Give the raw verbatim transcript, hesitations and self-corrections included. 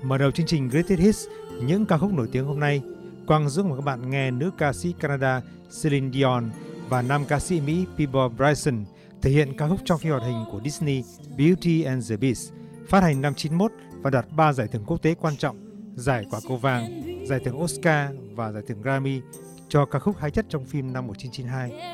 Mở đầu chương trình Greatest Hits, những ca khúc nổi tiếng hôm nay, Quang Dũng và các bạn nghe nữ ca sĩ Canada Celine Dion và nam ca sĩ Mỹ Peabo Bryson thể hiện ca khúc trong phim hoạt hình của Disney Beauty and the Beast, phát hành năm chín mốt và đạt ba giải thưởng quốc tế quan trọng, giải Quả cầu vàng, giải thưởng Oscar và giải thưởng Grammy cho ca khúc hay nhất trong phim năm một chín chín hai.